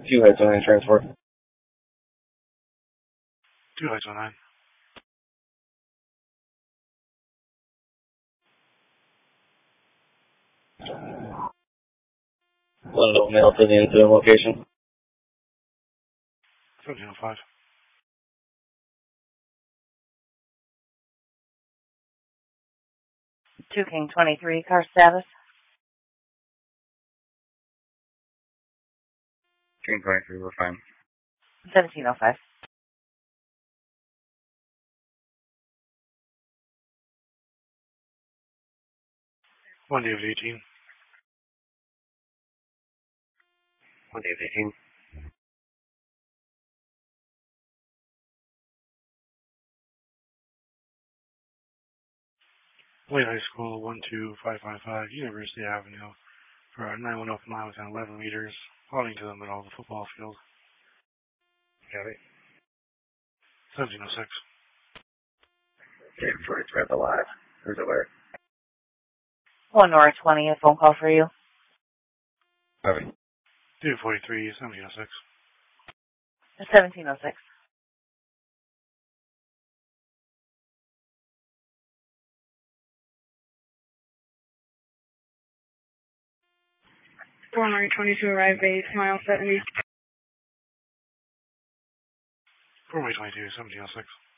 Two Heights 09 transport. 2 Heights 09. One mail to the incident location. 1705. Two King 23, car status. King 23, we're fine. 1705. 1 David 18. 1 David 18. Wayne High School 12555, University Avenue, for a 910 line within 11 meters, falling to the middle of the football field. Copy. 1706. David 43, Red alive. Who's aware? 1 North 20, a phone call for you. Copy. David 43, 1706. 1706. Former 22 arrived base, mile 70. Former 22, 1706.